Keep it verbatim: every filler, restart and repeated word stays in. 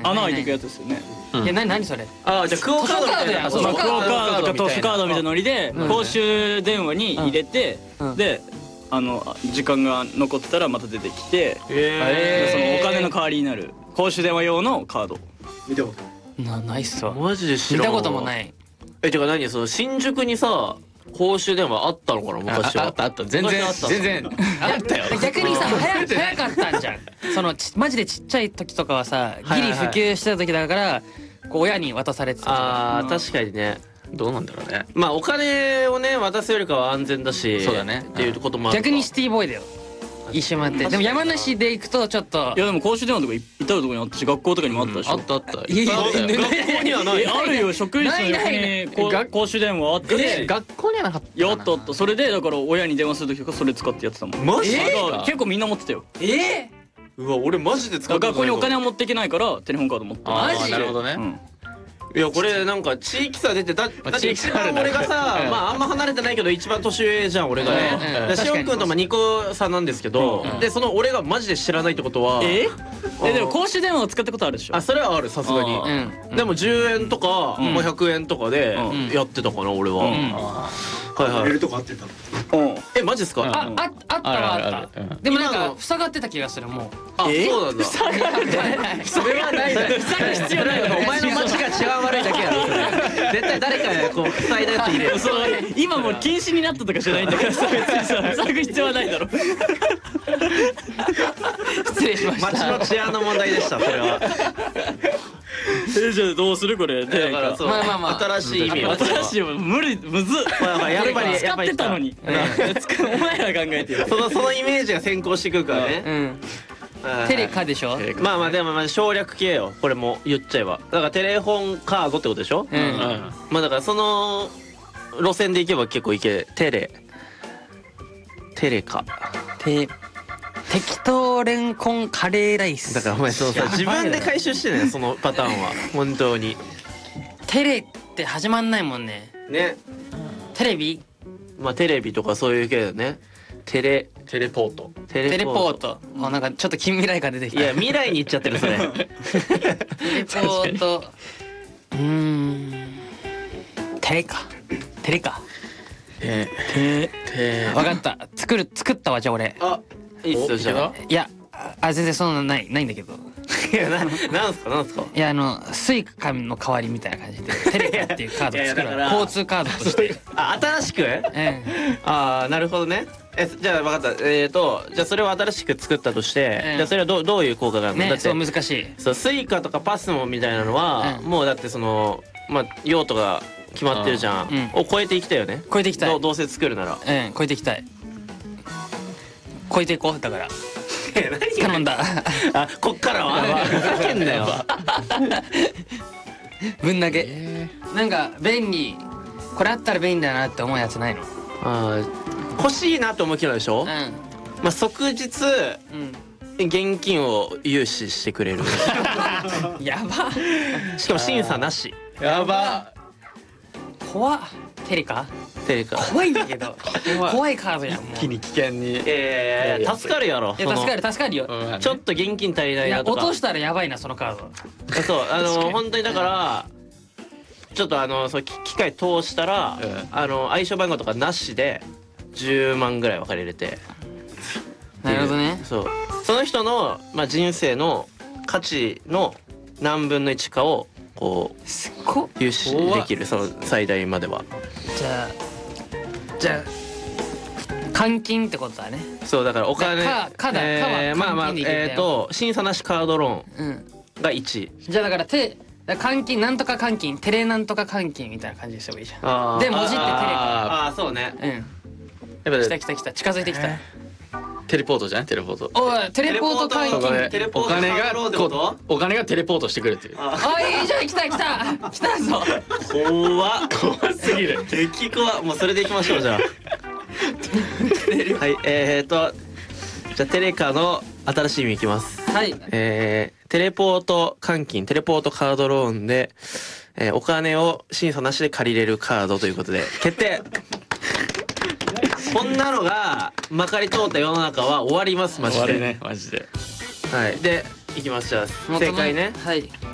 穴開いていくやつですよね。 いや何何それ。 ああじゃあクオカードみたいな。 そうクオカードとか図書カードみたいなノリで公衆電話に入れて、であの時間が残ってたらまた出てきて、そのお金の代わりになる公衆電話用のカード。 見たことなないっすわ。 マジで知らん。 見たこともない。 えてか何その新宿にさ公衆電話あったのかな昔は。 あったあった、全然全然あったよ。 逆にさ早早かったんじゃん。そのマジでちっちゃい時とかはさギリ普及してた時だからこう親に渡されてた。 ああ確かにね。 どうなんだろうね。 まあお金をね渡すよりかは安全だし。 そうだねっていうこともある。 逆にシティボーイだよ。一周回って。でも山梨で行くとちょっと。 いやでも公衆電話とか至るところにあったし、学校とかにもあったでしょ。 あったあった。 いやいや学校にはない。 あるよ、職員室の横にこう公衆電話あって。 学校にはなかったかな。 やったあった。それでだから親に電話する時とかそれ使ってやってたもん。 マジで。 結構みんな持ってたよ。 えうわ俺マジで使った。 学校にお金は持っていけないからテレホンカード持ってた。 マジ。なるほどね。 いやこれなんか地域差出てだだって一番俺がさまああんま離れてないけど一番年上じゃん俺がね。しおんくんとまあにこ差なんですけど、でその俺がマジで知らないってことは。 ええでも公衆電話を使ったことあるでしょ。 あそれはあるさすがに。でもじゅうえんとかまあひゃくえんとかでやってたかな俺は。はいはい。 入れるとこあってたの。 えマジですか。 あああったはあった。でもなんか塞がってた気がするもう。 あそうなんだ。 塞がってない。 それはないだろ。 塞ぐ必要ないよ。 お前の街が違う悪いだけやろ。絶対誰かがこう塞いだやつ入れる。 そう今もう禁止になったとかじゃないんだからさ、別にさ塞ぐ必要はないだろ。 失礼しました。 街の治安の問題でしたそれは。 えじゃあどうするこれ。 だからそうまあまあまあ新しい意味を。 新しいよ無理むずっ。 やっぱり使ってたのに。お前ら考えてよ。 そのそのイメージが先行してくるからね。 うんテレカでしょ。 まあまあでもまあ省略系よこれも言っちゃえば。だからテレホンカードってことでしょ。 うんまあだからその路線で行けば結構いけ。テレテレカて適当レンコンカレーライス。 だからお前そうさ自分で回収してねそのパターンは本当に。 テレって始まんないもんね。 ね。 テレビまあテレビとかそういう系だよね。テレテレポート。 テテレポート。あなんかちょっと近未来感出てきた。 いや未来に行っちゃってるそれ。 テレポート。うーんテレかテレか。 ええてわかった。作る作ったわじゃあ俺。 あいいっすよじゃあ。 いやあ全然そんなないないんだけど。 いやななんすかなんすか。 いやあのスイカの代わりみたいな感じでテレカっていうカードを作る。 いやいやだから交通カードとして。 あ新しく。 うんああなるほどね。えじゃあ分かった。えっとじゃあそれを新しく作ったとして、 うんじゃあそれはどうどういう効果があるの。だねってそう難しい。 そうスイカとかパスモみたいなのは、 うんもうだってそのまあ用途が決まってるじゃん、 うんを超えていきたいよね。 超えていきたい。 どうどうせ作るなら。 うん超えていきたい。超えていこうだから頼んだ。 あこっからはふざけんなよ。 ぶん投げ。なんか便利これあったら便利だなって思うやつないの。 あー欲しいなと思う機能でしょ。 うんまあ即日うん現金を融資してくれる。 やばしかも審査なし。 やば。 怖っ。テレカテレカ。 怖いんだけど怖いカードやんもう。 一気に危険に。 いやいやいや助かるやろ。 いや助かる助かるよ。 うんちょっと現金足りないいやなとか。 落としたらやばいなそのカード。 そうあの本当にだからちょっとあのそうき機械通したら、 うんあの暗証番号とかなしでじゅうまんぐらい分かれれて。 なるほどね。 そうその人の、まあ、人生の価値の何分のいちかをこすっごっ。 う融資できるその最大までは。 じゃあじゃあ換金ってことだね。 そうだからお金かかだえーかはまあまあ換金でいけるんだよえっと審査なしカードロうんーンがいち。 じゃあだから手だから換金なんとか換金テレなんとか換金みたいな感じにした方がいいじゃん。 あーで文字ってテレか。 ああそうね。 うんやっぱ来た来た来た近づいてきた。 テレポートじゃんテレポート。 おいテレポート換金。 そこでテレポートお金がカードローンってことこお金がテレポートしてくるっていう。 ああいいじゃん来た来た来たぞ。 怖っ怖すぎる。 激怖。もうそれでいきましょうじゃあ。はいえー、っとじゃあテレカの新しい意味いきます。 はいえー、テレポート換金テレポートカードローンで、えーお金を審査なしで借りれるカードということで決定。こんなのがまかり通った世の中は終わりますマジで。 終わりねマジで。 はいでいきますじゃあ正解ね。 はい